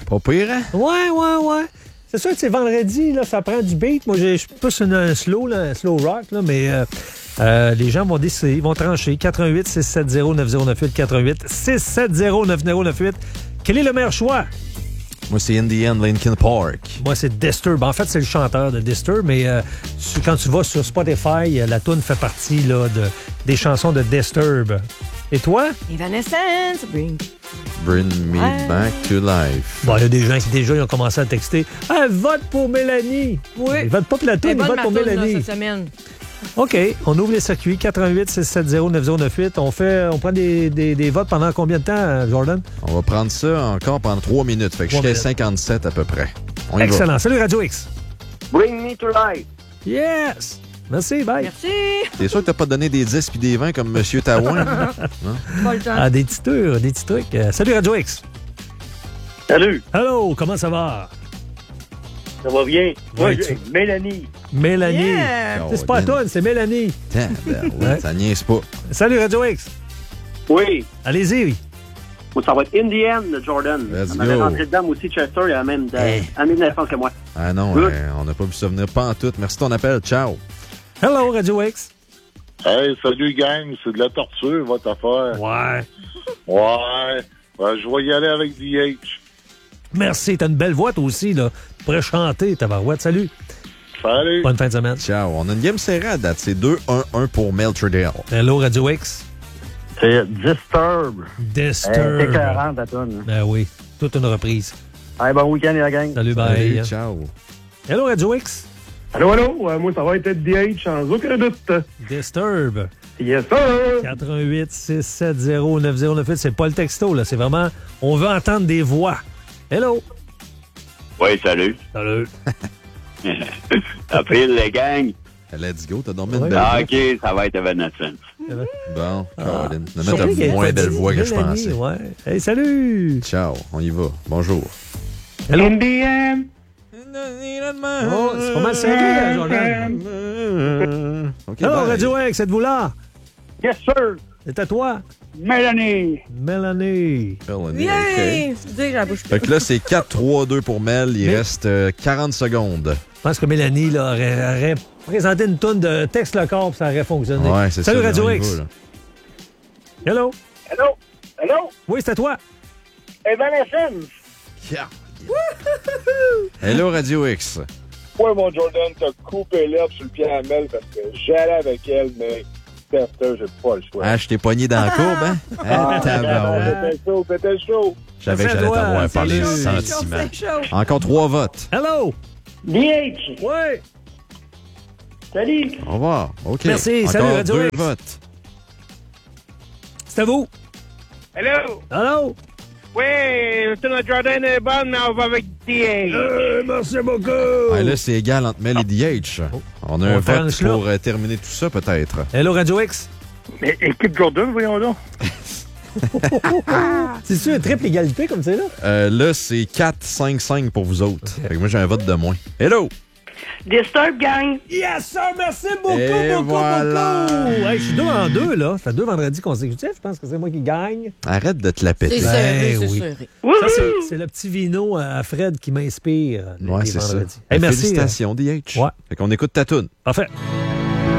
Pas pire, hein? Ouais. C'est sûr que c'est vendredi, là, ça prend du beat. Moi, je suis plus un slow rock, là, mais les gens vont décider, ils vont trancher. 88 670 9098 88 670 9098. Quel est le meilleur choix? Moi, c'est In the End, Linkin Park. Moi, c'est Disturb. En fait, c'est le chanteur de Disturb, mais quand tu vas sur Spotify, la tune fait partie là, des chansons de Disturb. Et toi? Evanescence, Bring me back to life. Bon, il y a des gens qui déjà ils ont commencé à texter. Ah, vote pour Mélanie. Oui. Ils votent pas pour la tune, ils votent pour Mélanie. Cette semaine. OK, on ouvre les circuits. 88 670 9098. On prend des votes pendant combien de temps, Jordan? On va prendre ça encore pendant 3 minutes. Fait que jusqu'à 57 à peu près. On y Excellent. va. Salut, Radio X. Bring me to life. Yes! Merci, bye. Merci. T'es sûr que t'as pas donné des 10 puis des 20 comme M. Taouin? Pas le temps. Ah, des petits trucs. Salut, Radio X. Salut, Hello, comment ça va? ça va bien? Ouais, Moi, Mélanie. Mélanie. Yeah. C'est pas toi, c'est Mélanie. Tabarouette, ça niaise pas. Salut, Radio X. Oui, Allez-y. moi, ça va être Indian de Jordan. Let's Ça m'avait go. rentré dedans, moi aussi, Chester, il a la même naissance que moi. Ah non, Good. on n'a pas vu ça venir pas en tout. Merci de ton appel. Ciao. Hello, Radio X. Hey, salut gang, c'est de la torture, votre affaire. Ouais. Ouais, je vais y aller avec DH. Merci, t'as une belle voix, toi aussi, là. Tu pourrais chanter, tabarouette. Salut. Salut. Bonne fin de semaine. Ciao. On a une game serrée à date. C'est 2-1-1 pour Mel Trudell. Hello, Radio X. C'est Disturb. Disturb. C'est 40 à tonne. Ben oui, toute une reprise. Hey, bon week-end, la gang. Salut, bye. Salut, ciao. Hello, Radio X. Allô, moi, ça va être DH, sans aucun doute. Disturb. Yes, sir! 88 670 9098. C'est pas le texto, là. C'est vraiment, on veut entendre des voix. Hello. Oui, salut. Salut. Après les gangs. Let's go. T'as dormi une Ouais. belle Ah, voix. OK, ça va être Evanescence. Bon, Caroline. Surpris T'as qu'elle moins ait belle dit voix que je Mélanie, pensais. Ouais. Hey, salut. Ciao. On y va. Bonjour. Hello. Indian! Oh, c'est pas mal serré, Jordan. OK, Hello, bye. Radio X, êtes-vous là? Yes, sir! C'est à toi. Mélanie! Mélanie. Mélanie, Yay! OK. Je dis que la bouche Fait que là, c'est 4-3-2 pour Mel. Il reste 40 secondes. Je pense que Mélanie là, aurait présenté une tonne de texte le corps, puis ça aurait fonctionné. Ouais, c'est ça. Salut, Radio on y X. va, là. Hello. Hello? Oui, c'est à toi. Evanescence. Yeah. Hello, Radio X. Ouais, mon Jordan, t'as coupé l'herbe sur le pied à Mel parce que j'allais avec elle, mais Chester, j'ai pas le choix. Ah, je t'ai pogné dans la courbe, hein? Ah, tabarouette. C'était chaud. Je savais que j'allais Merci à toi. t'avoir parlé Salut. sentiments. Encore 3 votes. Hello. DH. Oui. Salut. Au revoir. OK. Merci. Encore Salut, Radio 2 X. votes. C'est à vous. Hello! Hello. Oui, le tour de Jordan est bonne, mais on va avec DH. Merci beaucoup. Ah, là, c'est égal entre Mel et DH. On a un va faire vote un slot. pour terminer tout ça, peut-être. Hello, Radio X. Mais équipe Jordan, voyons donc. C'est-tu une triple égalité comme c'est là? Là, c'est 4-5-5 pour vous autres. Fait que moi, j'ai un vote de moins. Hello! Disturb gang. Yes, sir, merci beaucoup, Et beaucoup, voilà. beaucoup. Hey, je suis 2 en 2, là. Ça fait 2 vendredis consécutifs. Je pense que c'est moi qui gagne. Arrête de te la C'est péter. serré, Ben c'est oui. serré. Ça, c'est le petit vino à Fred qui m'inspire Ouais, les c'est ça. vendredis. Hey, merci. Félicitations, DH. Ouais. Fait qu'on écoute ta toune. Parfait.